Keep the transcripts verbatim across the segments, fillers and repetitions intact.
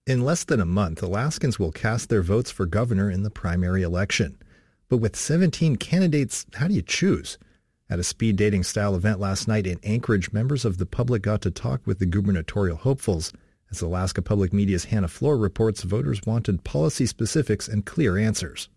In less than a month, Alaskans will cast their votes for governor in the primary election. But with seventeen candidates, how do you choose? At a speed dating style event last night in Anchorage, members of the public got to talk with the gubernatorial hopefuls. As Alaska Public Media's Hannah Floor reports, voters wanted policy specifics and clear answers.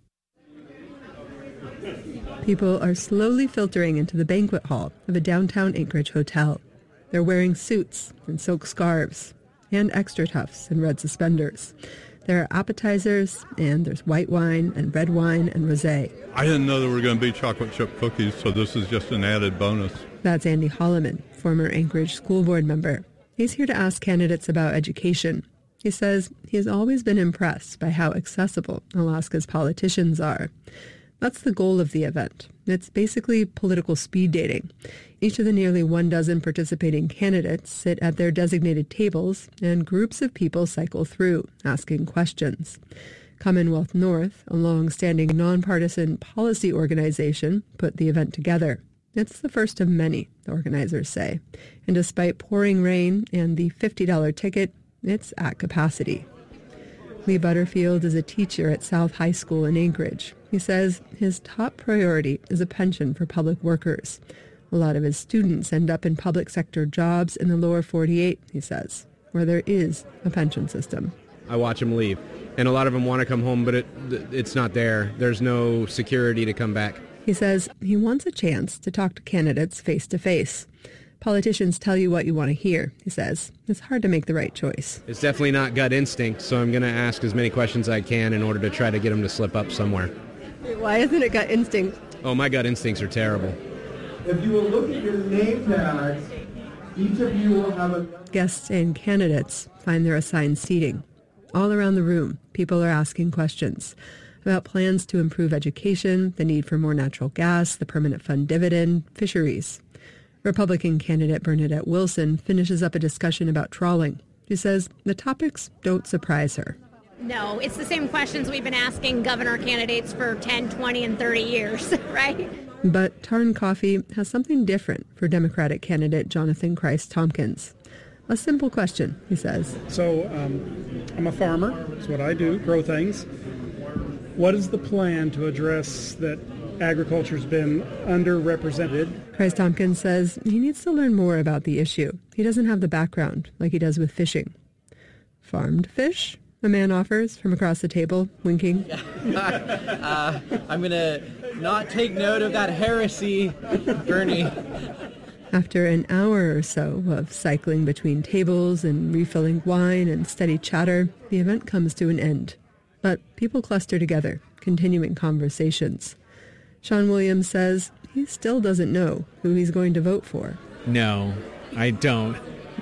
People are slowly filtering into the banquet hall of a downtown Anchorage hotel. They're wearing suits and silk scarves and extra tufts and red suspenders. There are appetizers, and there's white wine and red wine and rosé. I didn't know there were going to be chocolate chip cookies, so this is just an added bonus. That's Andy Holloman, former Anchorage school board member. He's here to ask candidates about education. He says he has always been impressed by how accessible Alaska's politicians are. That's the goal of the event. It's basically political speed dating. Each of the nearly one dozen participating candidates sit at their designated tables, and groups of people cycle through, asking questions. Commonwealth North, a long-standing nonpartisan policy organization, put the event together. It's the first of many, the organizers say. And despite pouring rain and the fifty dollars ticket, it's at capacity. Lee Butterfield is a teacher at South High School in Anchorage. He says his top priority is a pension for public workers. A lot of his students end up in public sector jobs in the lower forty-eight, he says, where there is a pension system. I watch them leave, and a lot of them want to come home, but it, it's not there. There's no security to come back. He says he wants a chance to talk to candidates face-to-face. Politicians tell you what you want to hear, he says. It's hard to make the right choice. It's definitely not gut instinct, so I'm going to ask as many questions as I can in order to try to get them to slip up somewhere. Why isn't it gut instinct? Oh, my gut instincts are terrible. If you will look at your name tags, each of you will have a... Guests and candidates find their assigned seating. All around the room, people are asking questions about plans to improve education, the need for more natural gas, the permanent fund dividend, fisheries. Republican candidate Bernadette Wilson finishes up a discussion about trawling. She says the topics don't surprise her. No, it's the same questions we've been asking governor candidates for ten, twenty, and thirty years, right? But Tarn Coffee has something different for Democratic candidate Jonathan Christ Tompkins. A simple question, he says. So um, I'm a farmer. That's what I do, grow things. What is the plan to address that agriculture's been underrepresented? Christ Tompkins says he needs to learn more about the issue. He doesn't have the background like he does with fishing. Farmed fish? A man offers from across the table, winking. uh, I'm going to not take note of that heresy, Bernie. After an hour or so of cycling between tables and refilling wine and steady chatter, the event comes to an end. But people cluster together, continuing conversations. Sean Williams says he still doesn't know who he's going to vote for. No, I don't.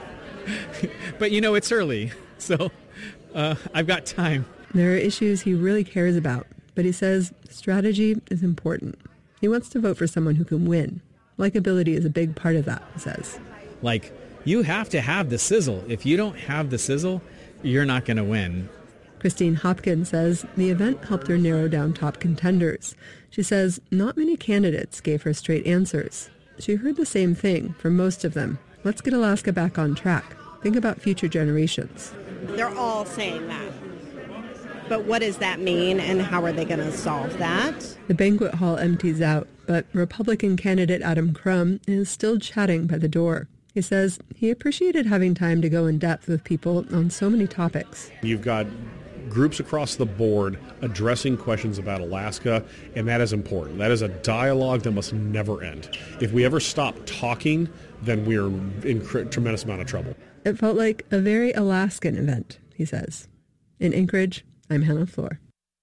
But, you know, it's early, so uh, I've got time. There are issues he really cares about, but he says strategy is important. He wants to vote for someone who can win. Likability is a big part of that, he says. Like, you have to have the sizzle. If you don't have the sizzle, you're not going to win. Christine Hopkins says the event helped her narrow down top contenders. She says not many candidates gave her straight answers. She heard the same thing from most of them. Let's get Alaska back on track. Think about future generations. They're all saying that. But what does that mean, and how are they going to solve that? The banquet hall empties out, but Republican candidate Adam Crum is still chatting by the door. He says he appreciated having time to go in depth with people on so many topics. You've got groups across the board addressing questions about Alaska, and that is important. That is a dialogue that must never end. If we ever stop talking, then we're in a tremendous amount of trouble. It felt like a very Alaskan event, he says. In Anchorage, I'm Hannah Floor.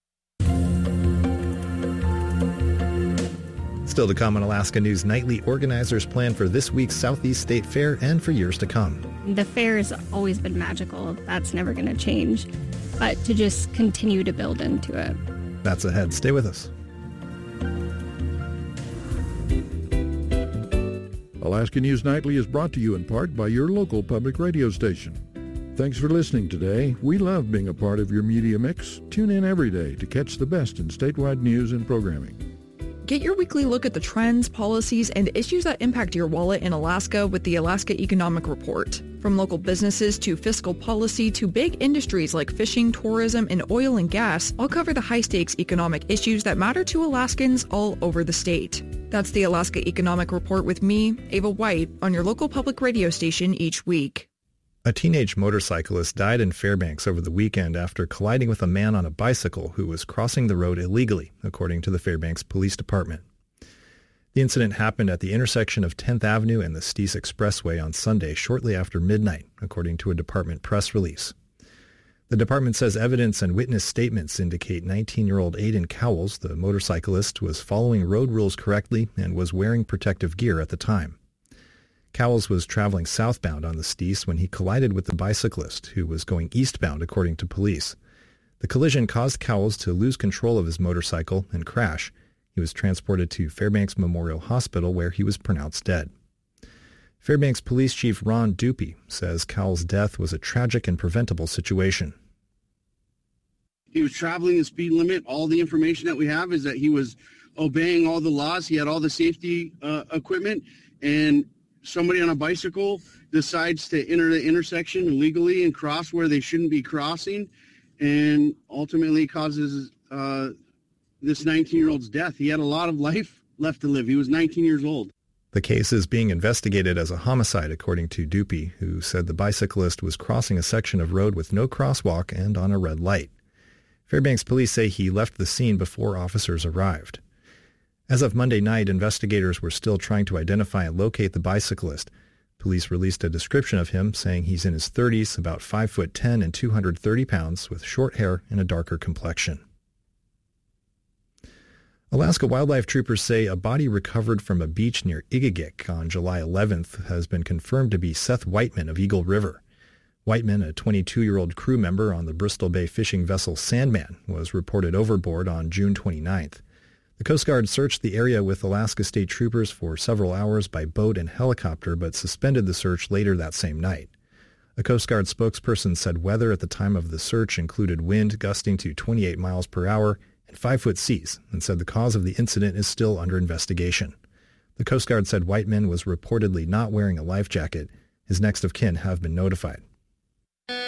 Still to come on Alaska News Nightly, organizers plan for this week's Southeast State Fair and for years to come. The fair has always been magical. That's never going to change. But to just continue to build into it. That's ahead. Stay with us. Alaska News Nightly is brought to you in part by your local public radio station. Thanks for listening today. We love being a part of your media mix. Tune in every day to catch the best in statewide news and programming. Get your weekly look at the trends, policies, and issues that impact your wallet in Alaska with the Alaska Economic Report. From local businesses to fiscal policy to big industries like fishing, tourism, and oil and gas, I'll cover the high-stakes economic issues that matter to Alaskans all over the state. That's the Alaska Economic Report with me, Ava White, on your local public radio station each week. A teenage motorcyclist died in Fairbanks over the weekend after colliding with a man on a bicycle who was crossing the road illegally, according to the Fairbanks Police Department. The incident happened at the intersection of tenth Avenue and the Steese Expressway on Sunday shortly after midnight, according to a department press release. The department says evidence and witness statements indicate nineteen-year-old Aiden Cowles, the motorcyclist, was following road rules correctly and was wearing protective gear at the time. Cowles was traveling southbound on the Steese when he collided with the bicyclist, who was going eastbound, according to police. The collision caused Cowles to lose control of his motorcycle and crash. He was transported to Fairbanks Memorial Hospital, where he was pronounced dead. Fairbanks Police Chief Ron Dupy says Cowles' death was a tragic and preventable situation. He was traveling the speed limit. All the information that we have is that he was obeying all the laws. He had all the safety uh, equipment, and somebody on a bicycle decides to enter the intersection illegally and cross where they shouldn't be crossing, and ultimately causes uh, this nineteen-year-old's death. He had a lot of life left to live. He was nineteen years old. The case is being investigated as a homicide, according to Dupy, who said the bicyclist was crossing a section of road with no crosswalk and on a red light. Fairbanks police say he left the scene before officers arrived. As of Monday night, investigators were still trying to identify and locate the bicyclist. Police released a description of him, saying he's in his thirties, about five foot ten and two hundred thirty pounds, with short hair and a darker complexion. Alaska wildlife troopers say a body recovered from a beach near Igigik on July eleventh has been confirmed to be Seth Whiteman of Eagle River. Whiteman, a twenty-two-year-old crew member on the Bristol Bay fishing vessel Sandman, was reported overboard on June twenty-ninth. The Coast Guard searched the area with Alaska State Troopers for several hours by boat and helicopter, but suspended the search later that same night. A Coast Guard spokesperson said weather at the time of the search included wind gusting to twenty-eight miles per hour and five-foot seas, and said the cause of the incident is still under investigation. The Coast Guard said Whiteman was reportedly not wearing a life jacket. His next of kin have been notified.